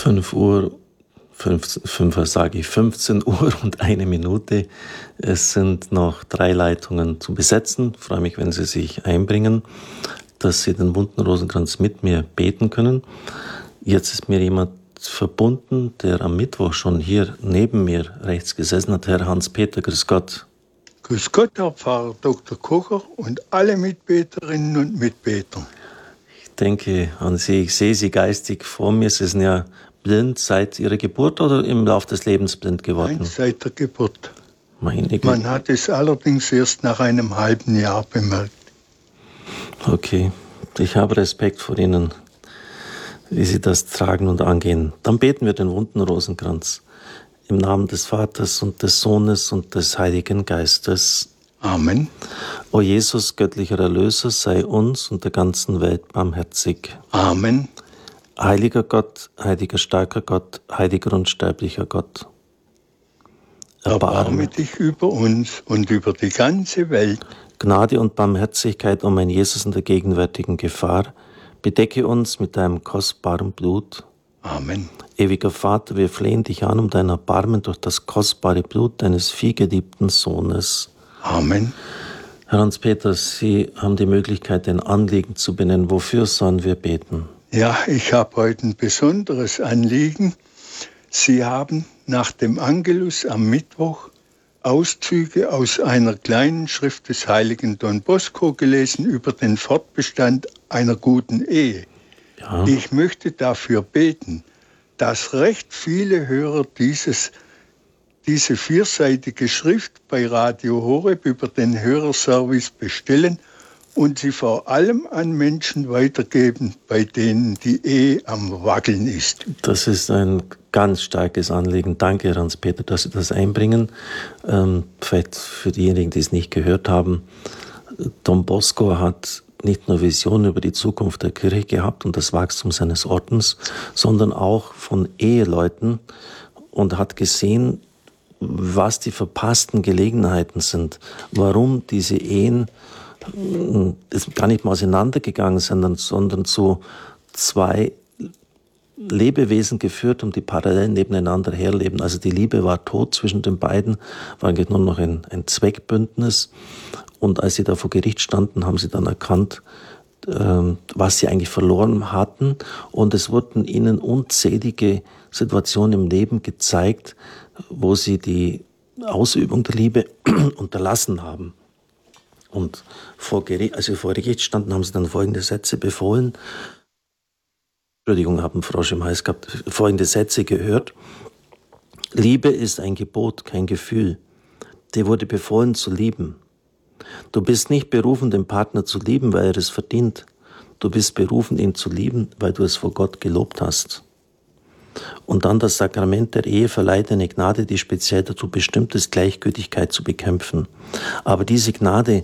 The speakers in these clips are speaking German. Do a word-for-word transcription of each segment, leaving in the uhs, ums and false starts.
fünf Uhr, fünfzehn, fünf Uhr sage ich, fünfzehn Uhr und eine Minute. Es sind noch drei Leitungen zu besetzen. Ich freue mich, wenn Sie sich einbringen, dass Sie den bunten Rosenkranz mit mir beten können. Jetzt ist mir jemand verbunden, der am Mittwoch schon hier neben mir rechts gesessen hat. Herr Hans-Peter, grüß Gott. Grüß Gott, Herr Pfarrer Doktor Kocher und alle Mitbeterinnen und Mitbeter. Ich denke an Sie, ich sehe Sie geistig vor mir. Sie sind ja blind seit Ihrer Geburt oder im Laufe des Lebens blind geworden? Nein, seit der Geburt. Meine Güte. Man hat es allerdings erst nach einem halben Jahr bemerkt. Okay, ich habe Respekt vor Ihnen, wie Sie das tragen und angehen. Dann beten wir den bunten Rosenkranz. Im Namen des Vaters und des Sohnes und des Heiligen Geistes. Amen. O Jesus, göttlicher Erlöser, sei uns und der ganzen Welt barmherzig. Amen. Heiliger Gott, heiliger starker Gott, heiliger unsterblicher Gott. Erbarme dich über uns und über die ganze Welt. Gnade und Barmherzigkeit, o mein Jesus, in der gegenwärtigen Gefahr, bedecke uns mit deinem kostbaren Blut. Amen. Ewiger Vater, wir flehen dich an um dein Erbarmen durch das kostbare Blut deines vielgeliebten Sohnes. Amen. Herr Hans-Peter, Sie haben die Möglichkeit, ein Anliegen zu benennen. Wofür sollen wir beten? Ja, ich habe heute ein besonderes Anliegen. Sie haben nach dem Angelus am Mittwoch Auszüge aus einer kleinen Schrift des heiligen Don Bosco gelesen über den Fortbestand einer guten Ehe. Ja. Ich möchte dafür beten, dass recht viele Hörer dieses, diese vierseitige Schrift bei Radio Horeb über den Hörerservice bestellen und sie vor allem an Menschen weitergeben, bei denen die Ehe am Wackeln ist. Das ist ein ganz starkes Anliegen. Danke, Herr Hans-Peter, dass Sie das einbringen. Ähm, vielleicht für diejenigen, die es nicht gehört haben, Don Bosco hat nicht nur Visionen über die Zukunft der Kirche gehabt und das Wachstum seines Ordens, sondern auch von Eheleuten und hat gesehen, was die verpassten Gelegenheiten sind, warum diese Ehen das gar nicht mal auseinandergegangen sind, sondern zu zwei Lebewesen geführt haben, die parallel nebeneinander herleben. Also die Liebe war tot zwischen den beiden, war eigentlich nur noch ein, ein Zweckbündnis. Und als sie da vor Gericht standen, haben sie dann erkannt, ähm, was sie eigentlich verloren hatten. Und es wurden ihnen unzählige Situationen im Leben gezeigt, wo sie die Ausübung der Liebe unterlassen haben. Und vor Gericht, als sie vor Gericht standen, haben sie dann folgende Sätze befohlen. Entschuldigung, habe einen Frosch im Hals gehabt. Folgende Sätze gehört. Liebe ist ein Gebot, kein Gefühl. Dir wurde befohlen zu lieben. Du bist nicht berufen, den Partner zu lieben, weil er es verdient. Du bist berufen, ihn zu lieben, weil du es vor Gott gelobt hast. Und dann das Sakrament der Ehe verleiht eine Gnade, die speziell dazu bestimmt ist, Gleichgültigkeit zu bekämpfen. Aber diese Gnade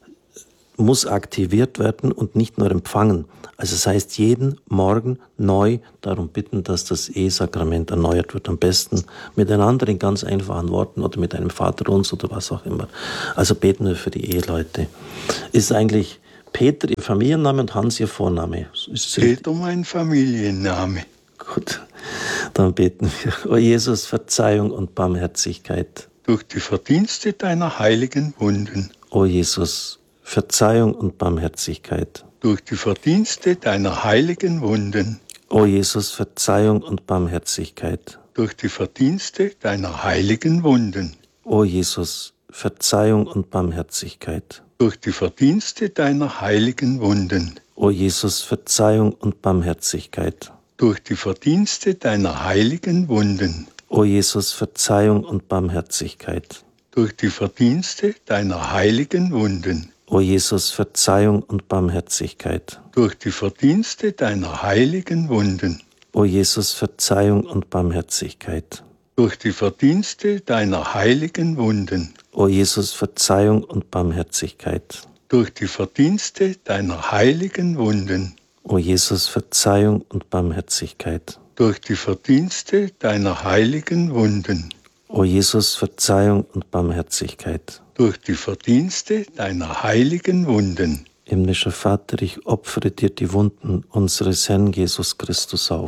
muss aktiviert werden und nicht nur empfangen. Also das heißt, jeden Morgen neu darum bitten, dass das Ehesakrament erneuert wird. Am besten miteinander in ganz einfachen Worten oder mit einem Vaterunser oder was auch immer. Also beten wir für die Eheleute. Ist eigentlich Peter Ihr Familienname und Hans Ihr Vorname? Ist Peter mein Familienname. Gut, dann beten wir. O Jesus, Verzeihung und Barmherzigkeit. Durch die Verdienste deiner heiligen Wunden. O Jesus, Verzeihung und Barmherzigkeit. Durch die Verdienste deiner heiligen Wunden. O Jesus, Verzeihung und Barmherzigkeit. Durch die Verdienste deiner heiligen Wunden. O Jesus, Verzeihung und Barmherzigkeit. Durch die Verdienste deiner heiligen Wunden. O Jesus, Verzeihung und Barmherzigkeit. Durch die Verdienste deiner heiligen Wunden. O Jesus, Verzeihung und Barmherzigkeit. Durch die Verdienste deiner heiligen Wunden. O Jesus, Verzeihung und Barmherzigkeit. Durch die Verdienste deiner heiligen Wunden. O Jesus, Verzeihung und Barmherzigkeit. Durch die Verdienste deiner heiligen Wunden. O Jesus, Verzeihung und Barmherzigkeit. Durch die Verdienste deiner heiligen Wunden. O Jesus, Verzeihung und Barmherzigkeit. Durch die Verdienste deiner heiligen Wunden. O Jesus, Verzeihung und Barmherzigkeit. Durch die Verdienste deiner heiligen Wunden. Himmlischer Vater, ich opfere dir die Wunden unseres Herrn Jesus Christus auf.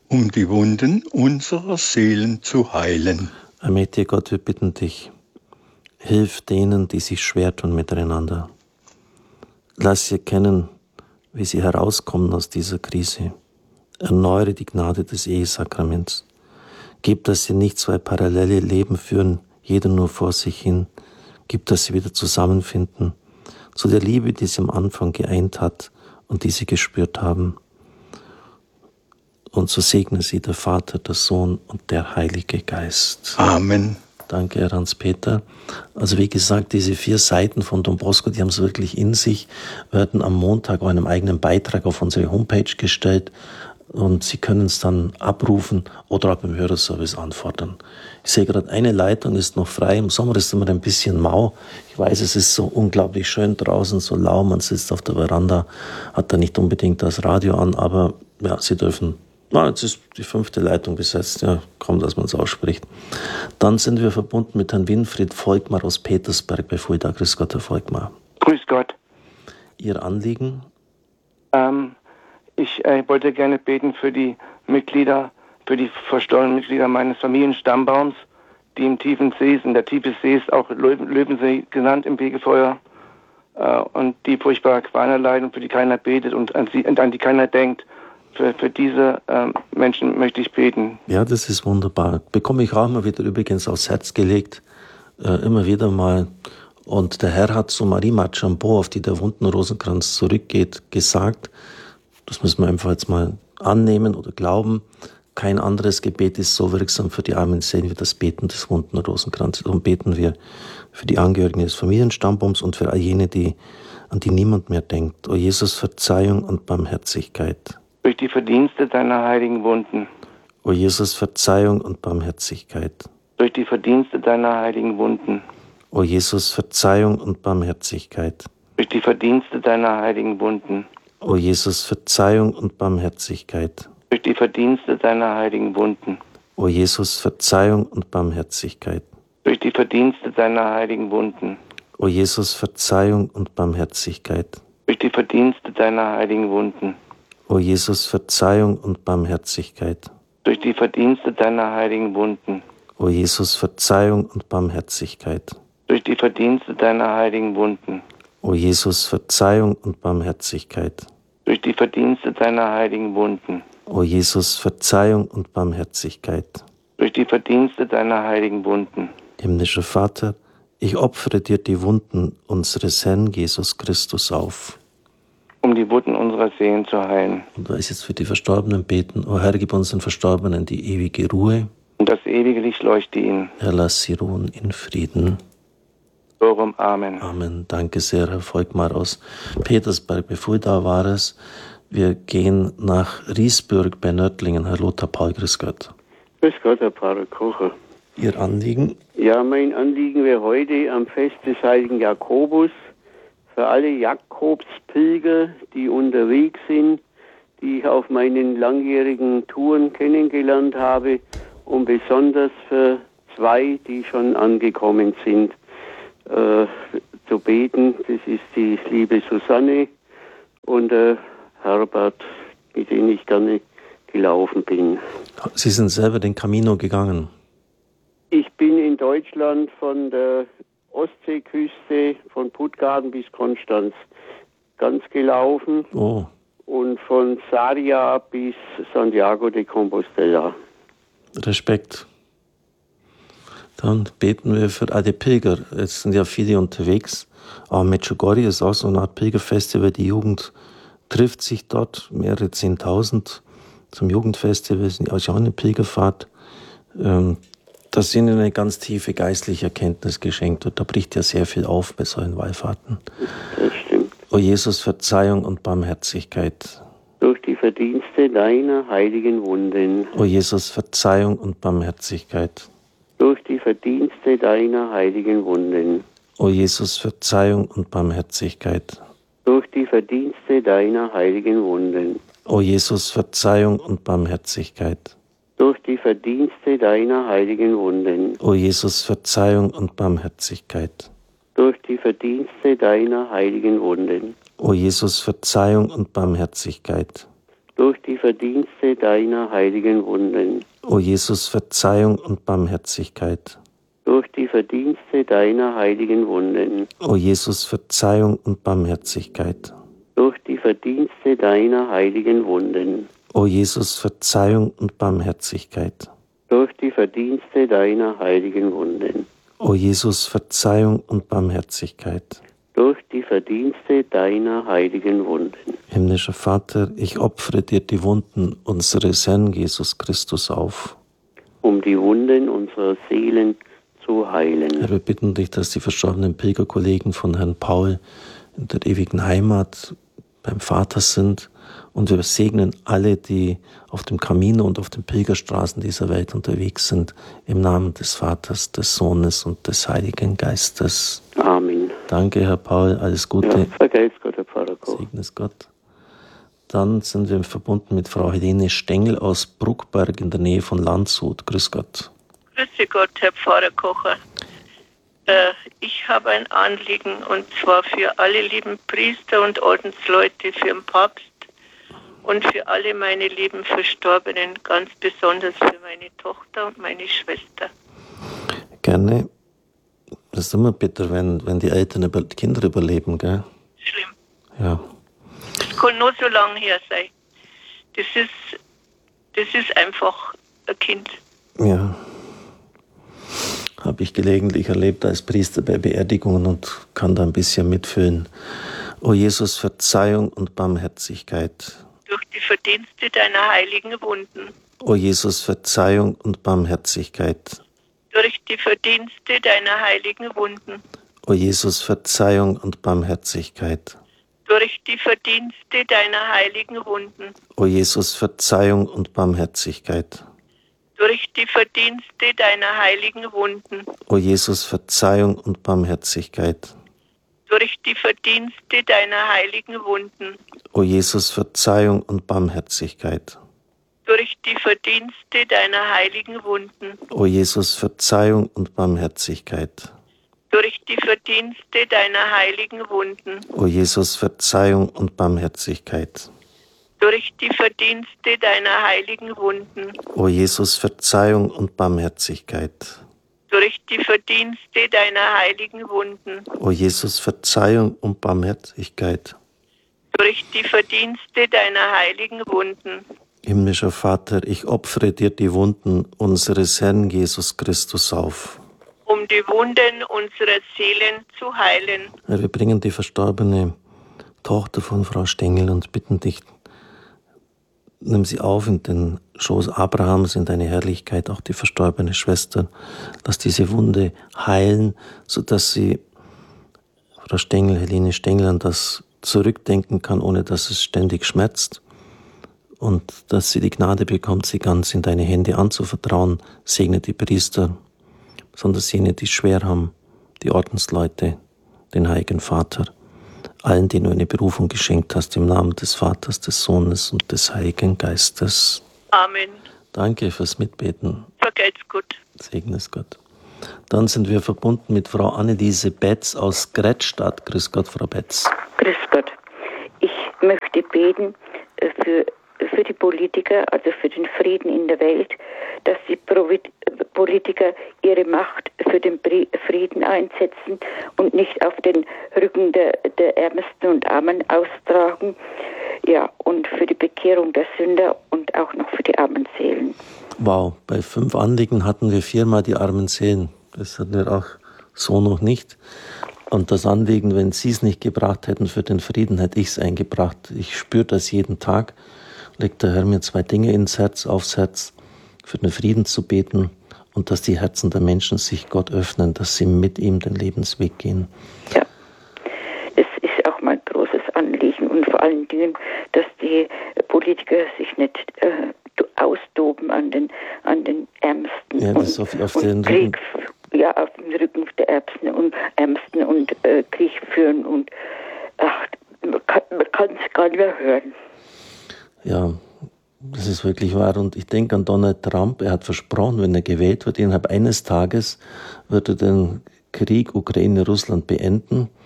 um die Wunden unserer Seelen zu heilen. Allmächtiger Gott, wir bitten dich, hilf denen, die sich schwer tun miteinander. Lass sie erkennen, wie sie herauskommen aus dieser Krise. Erneuere die Gnade des Ehesakraments. Gib, dass sie nicht zwei parallele Leben führen, jeder nur vor sich hin. Gib, dass sie wieder zusammenfinden zu der Liebe, die sie am Anfang geeint hat und die sie gespürt haben. Und so segne sie der Vater, der Sohn und der Heilige Geist. Amen. Danke, Herr Hans-Peter. Also wie gesagt, diese vier Seiten von Don Bosco, die haben es wirklich in sich, werden am Montag auch einen eigenen Beitrag auf unsere Homepage gestellt und Sie können es dann abrufen oder auch beim Hörerservice anfordern. Ich sehe gerade, eine Leitung ist noch frei. Im Sommer ist es immer ein bisschen mau. Ich weiß, es ist so unglaublich schön draußen, so lau. Man sitzt auf der Veranda, hat da nicht unbedingt das Radio an, aber ja, Sie dürfen. Na, jetzt ist die fünfte Leitung besetzt. Ja, kaum, dass man es ausspricht. Dann sind wir verbunden mit Herrn Winfried Volkmar aus Petersberg bei Fulda. Grüß Gott, Herr Volkmar. Grüß Gott. Ihr Anliegen? Ähm, ich äh, wollte gerne beten für die Mitglieder, für die verstorbenen Mitglieder meines Familienstammbaums, die im tiefen See sind. Der tiefe See ist auch Löwensee genannt im Fegefeuer. Äh, und die furchtbare Qualen leiden und für die keiner betet und an, sie, und an die keiner denkt. Für, für diese ähm, Menschen möchte ich beten. Ja, das ist wunderbar. Bekomme ich auch mal wieder übrigens aufs Herz gelegt. Äh, immer wieder mal. Und der Herr hat zu Marie Machambeau, auf die der Wunden-Rosenkranz zurückgeht, gesagt, das müssen wir einfach jetzt mal annehmen oder glauben, kein anderes Gebet ist so wirksam für die armen Seelen wie das Beten des Wunden-Rosenkranzes. Darum beten wir für die Angehörigen des Familienstammbaums und für all jene, die, an die niemand mehr denkt. O Jesus, Verzeihung und Barmherzigkeit. Durch die Verdienste deiner heiligen Wunden. O Jesus, Verzeihung und Barmherzigkeit. Durch die Verdienste deiner heiligen Wunden. O Jesus, Verzeihung und Barmherzigkeit. Durch die Verdienste deiner heiligen Wunden. O Jesus, Verzeihung und Barmherzigkeit. Durch die Verdienste deiner heiligen Wunden. O Jesus, Verzeihung und Barmherzigkeit. Durch die Verdienste deiner heiligen Wunden. O Jesus, Verzeihung und Barmherzigkeit. Durch die Verdienste deiner heiligen Wunden. O Jesus, Verzeihung und Barmherzigkeit. Durch die Verdienste deiner heiligen Wunden. O Jesus, Verzeihung und Barmherzigkeit. Durch die Verdienste deiner heiligen Wunden. O Jesus, Verzeihung und Barmherzigkeit. Durch die Verdienste deiner heiligen Wunden. O Jesus, Verzeihung und Barmherzigkeit. Durch die Verdienste deiner heiligen Wunden. Himmlischer Vater, ich opfere dir die Wunden unseres Herrn Jesus Christus auf. Um die Wunden unserer Seelen zu heilen. Und da ist jetzt für die Verstorbenen beten. O Herr, gib unseren Verstorbenen die ewige Ruhe. Und das ewige Licht leuchte ihnen. Herr, lass sie ruhen in Frieden. Sorum Amen. Amen. Danke sehr, Herr Volkmar aus Petersberg. Bevor da war es, wir gehen nach Riesburg bei Nördlingen. Herr Lothar Paul, grüß Gott. Grüß Gott, Herr Pfarrer Kocher. Ihr Anliegen? Ja, mein Anliegen wäre heute am Fest des heiligen Jakobus für alle Jakobspilger, die unterwegs sind, die ich auf meinen langjährigen Touren kennengelernt habe, und besonders für zwei, die schon angekommen sind, äh, zu beten. Das ist die liebe Susanne und der Herbert, mit denen ich gerne gelaufen bin. Sie sind selber den Camino gegangen? Ich bin in Deutschland von der Ostseeküste, von Puttgarden bis Konstanz, ganz gelaufen. Oh. Und von Sarria bis Santiago de Compostela. Respekt. Dann beten wir für alle Pilger. Jetzt sind ja viele unterwegs. Aber Medjugorje ist auch so eine Art Pilgerfestival. Die Jugend trifft sich dort, mehrere Zehntausend zum Jugendfestival. Das ist auch eine Pilgerfahrt. Ähm, dass ihnen eine ganz tiefe geistliche Erkenntnis geschenkt wird. Da bricht ja sehr viel auf bei solchen Wallfahrten. Das stimmt. O Jesus, Verzeihung und Barmherzigkeit. Durch die Verdienste deiner heiligen Wunden. O Jesus, Verzeihung und Barmherzigkeit. Durch die Verdienste deiner heiligen Wunden. O Jesus, Verzeihung und Barmherzigkeit. Durch die Verdienste deiner heiligen Wunden. O Jesus, Verzeihung und Barmherzigkeit. Durch die Verdienste deiner heiligen Wunden. O Jesus, Verzeihung und Barmherzigkeit. Durch die Verdienste deiner heiligen Wunden. O Jesus, Verzeihung und Barmherzigkeit. durch die Verdienste deiner heiligen Wunden. O Jesus, Verzeihung und Barmherzigkeit. Durch die Verdienste deiner heiligen Wunden. O Jesus, Verzeihung und Barmherzigkeit. Durch die Verdienste deiner heiligen Wunden. O Jesus, Verzeihung und Barmherzigkeit. Durch die Verdienste deiner heiligen Wunden. O Jesus, Verzeihung und Barmherzigkeit. Durch die Verdienste deiner heiligen Wunden. Himmlischer Vater, ich opfere dir die Wunden unseres Herrn Jesus Christus auf, um die Wunden unserer Seelen zu heilen. Herr, wir bitten dich, dass die verstorbenen Pilgerkollegen von Herrn Paul in der ewigen Heimat beim Vater sind, und wir segnen alle, die auf dem Camino und auf den Pilgerstraßen dieser Welt unterwegs sind, im Namen des Vaters, des Sohnes und des Heiligen Geistes. Amen. Danke, Herr Paul, alles Gute. Ja, vergelt's Gott, Herr Pfarrer Koch. Segne es Gott. Dann sind wir verbunden mit Frau Helene Stengel aus Bruckberg in der Nähe von Landshut. Grüß Gott. Grüße Gott, Herr Pfarrer Kocher. Äh, ich habe ein Anliegen, und zwar für alle lieben Priester und Ordensleute, für den Papst und für alle meine lieben Verstorbenen, ganz besonders für meine Tochter und meine Schwester. Gerne. Das ist immer bitter, wenn, wenn die Eltern über, die Kinder überleben, gell? Schlimm. Ja. Das kann nur so lange her sein. Das ist, das ist einfach ein Kind. Ja. Habe ich gelegentlich erlebt als Priester bei Beerdigungen und kann da ein bisschen mitfühlen. O Jesus, Verzeihung und Barmherzigkeit. Durch die Verdienste deiner heiligen Wunden. O Jesus, Verzeihung und Barmherzigkeit. Durch die Verdienste deiner heiligen Wunden. O Jesus, Verzeihung und Barmherzigkeit. Durch die Verdienste deiner heiligen Wunden. O Jesus, Verzeihung und Barmherzigkeit. Durch die Verdienste deiner heiligen Wunden. O Jesus, Verzeihung und Barmherzigkeit. Durch die Verdienste deiner heiligen Wunden. O Jesus, Verzeihung und Barmherzigkeit. Durch die Verdienste deiner heiligen Wunden. O Jesus, Verzeihung und Barmherzigkeit. Durch die Verdienste deiner heiligen Wunden. O Jesus, Verzeihung und Barmherzigkeit. Durch die Verdienste deiner heiligen Wunden. O Jesus, Verzeihung und Barmherzigkeit. Durch die Verdienste deiner heiligen Wunden. O Jesus, Verzeihung und Barmherzigkeit. Durch die Verdienste deiner heiligen Wunden. Himmlischer Vater, ich opfere dir die Wunden unseres Herrn Jesus Christus auf, um die Wunden unserer Seelen zu heilen. Herr, wir bringen die verstorbene Tochter von Frau Stengel und bitten dich, nimm sie auf in den Schoß Abrahams, in deine Herrlichkeit, auch die verstorbene Schwester. Lass diese Wunde heilen, sodass sie, Frau Stengel, Helene Stengel, an das zurückdenken kann, ohne dass es ständig schmerzt. Und dass sie die Gnade bekommt, sie ganz in deine Hände anzuvertrauen. Segne die Priester, besonders jene, die es schwer haben, die Ordensleute, den Heiligen Vater, allen, denen du eine Berufung geschenkt hast, im Namen des Vaters, des Sohnes und des Heiligen Geistes. Amen. Danke fürs Mitbeten. Vergelt's gut. Segne es Gott. Dann sind wir verbunden mit Frau Anneliese Betz aus Grätzstadt. Grüß Gott, Frau Betz. Grüß Gott. Ich möchte beten für für die Politiker, also für den Frieden in der Welt, dass die Politiker ihre Macht für den Frieden einsetzen und nicht auf den Rücken der, der Ärmsten und Armen austragen. Ja, und für die Bekehrung der Sünder und auch noch für die armen Seelen. Wow, bei fünf Anliegen hatten wir viermal die armen Seelen. Das hatten wir auch so noch nicht. Und das Anliegen, wenn Sie es nicht gebracht hätten für den Frieden, hätte ich es eingebracht. Ich spüre das jeden Tag. Legt der Herr mir zwei Dinge ins Herz, aufs Herz, für den Frieden zu beten und dass die Herzen der Menschen sich Gott öffnen, dass sie mit ihm den Lebensweg gehen. Ja, das ist auch mein großes Anliegen und vor allen Dingen, dass die Politiker sich nicht äh, austoben an den, an den Ärmsten ja, das und, auf, auf und den Krieg, ja, auf dem Rücken der Ärmsten und, Ärmsten und äh, Krieg führen und ach, man kann es gar nicht mehr hören. Ja, das ist wirklich wahr. Und ich denke an Donald Trump. Er hat versprochen, wenn er gewählt wird, innerhalb eines Tages wird er den Krieg Ukraine-Russland beenden.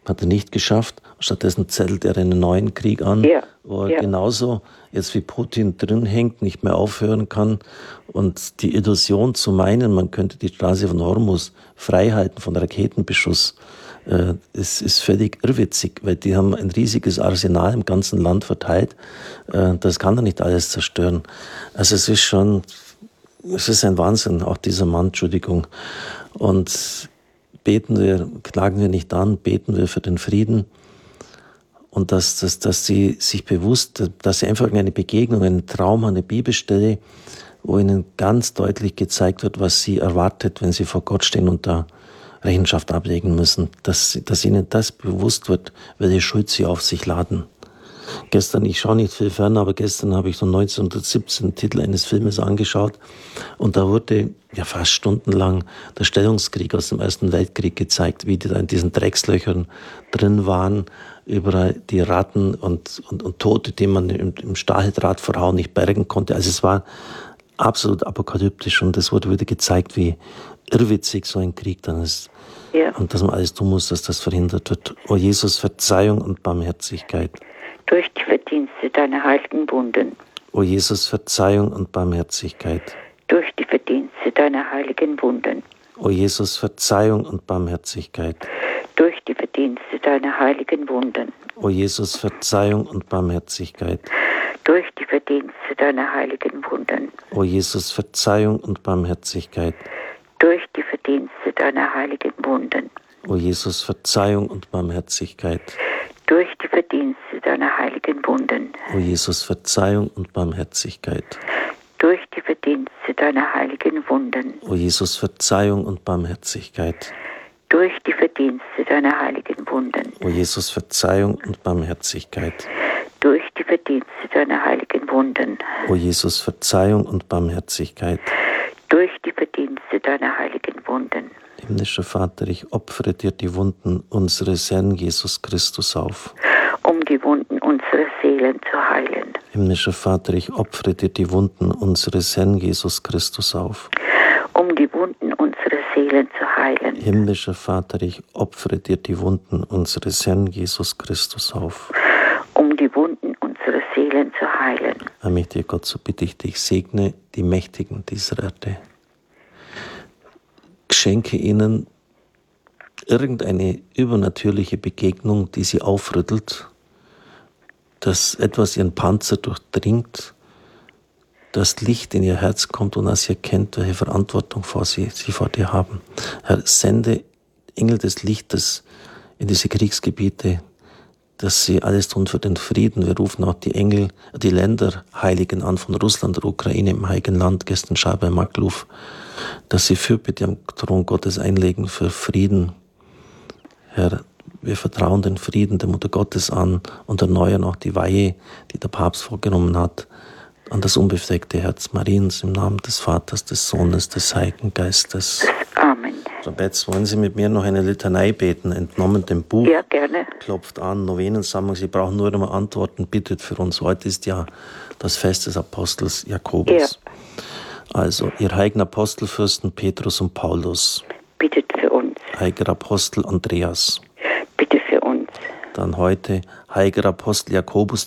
Hat er nicht geschafft. Stattdessen zettelt er einen neuen Krieg an, ja, wo er ja. genauso jetzt wie Putin drin hängt, nicht mehr aufhören kann. Und die Illusion zu meinen, man könnte die Straße von Hormuz frei halten von Raketenbeschuss, äh, ist, ist völlig irrwitzig, weil die haben ein riesiges Arsenal im ganzen Land verteilt. Äh, das kann er nicht alles zerstören. Also es ist schon, es ist ein Wahnsinn, auch dieser Mann, Entschuldigung. Und beten wir, klagen wir nicht an, beten wir für den Frieden und dass, dass, dass sie sich bewusst, dass sie einfach eine Begegnung, einen Traum, eine Bibelstelle, wo ihnen ganz deutlich gezeigt wird, was sie erwartet, wenn sie vor Gott stehen und da Rechenschaft ablegen müssen, dass, dass ihnen das bewusst wird, welche Schuld sie auf sich laden. Gestern, ich schaue nicht viel fern, aber gestern habe ich so neunzehnhundertsiebzehn den Titel eines Filmes angeschaut und da wurde ja fast stundenlang der Stellungskrieg aus dem Ersten Weltkrieg gezeigt, wie die da in diesen Dreckslöchern drin waren, überall die Ratten und, und, und Tote, die man im, im Stahldrahtverhau nicht bergen konnte. Also es war absolut apokalyptisch und es wurde wieder gezeigt, wie irrwitzig so ein Krieg dann ist. Ja. Und dass man alles tun muss, dass das verhindert wird. O Jesus, Verzeihung und Barmherzigkeit. Durch die Verdienste deiner heiligen Wunden. O Jesus, Verzeihung und Barmherzigkeit. Durch die Verdienste deiner heiligen Wunden. O Jesus, Verzeihung und Barmherzigkeit. Durch die Verdienste deiner heiligen Wunden. O Jesus, Verzeihung und Barmherzigkeit. Durch die Verdienste deiner heiligen Wunden. O Jesus, Verzeihung und Barmherzigkeit. Durch die Verdienste deiner heiligen Wunden. O Jesus, Verzeihung und Barmherzigkeit. Durch die Verdienste deiner heiligen Wunden. O Jesus, Verzeihung und Barmherzigkeit. Durch die Verdienste deiner heiligen Wunden. O Jesus, Verzeihung und Barmherzigkeit. Durch die Verdienste deiner heiligen Wunden. O Jesus, Verzeihung und Barmherzigkeit. Durch die Verdienste deiner heiligen Wunden. O Jesus, Verzeihung und Barmherzigkeit. Durch die Verdienste deiner heiligen Wunden. Himmlischer Vater, ich opfere dir die Wunden unseres Herrn Jesus Christus auf. Um die Wunden unserer Seelen zu heilen. Himmlischer Vater, ich opfere dir die Wunden unseres Herrn Jesus Christus auf. Um die Wunden unserer Seelen zu heilen. Himmlischer Vater, ich opfere dir die Wunden unseres Herrn Jesus Christus auf. Um die Wunden unserer Seelen zu heilen. Allmächtiger Gott, so bitte ich dich, segne die Mächtigen dieser Erde. Schenke ihnen irgendeine übernatürliche Begegnung, die sie aufrüttelt, dass etwas ihren Panzer durchdringt, dass Licht in ihr Herz kommt und dass sie erkennt, welche Verantwortung vor sie, sie vor dir haben. Herr, sende Engel des Lichtes in diese Kriegsgebiete, dass sie alles tun für den Frieden. Wir rufen auch die Engel, die Länderheiligen an von Russland, der Ukraine, im Heiligen Land, gestern Schar bei Makluf, dass sie Fürbitte am Thron Gottes einlegen für Frieden. Herr, wir vertrauen den Frieden der Mutter Gottes an und erneuern auch die Weihe, die der Papst vorgenommen hat, an das unbefleckte Herz Mariens im Namen des Vaters, des Sohnes, des Heiligen Geistes. Amen. Frau Betz, wollen Sie mit mir noch eine Litanei beten, entnommen dem Buch? Ja, gerne. Klopft an, Novenensammlung. Sie brauchen nur einmal antworten, bittet für uns. Heute ist ja das Fest des Apostels Jakobus. Ja. Also, ihr heiligen Apostelfürsten Petrus und Paulus. Bittet für uns. Heiliger Apostel Andreas. Bitte für uns. Dann heute heiliger Apostel Jakobus,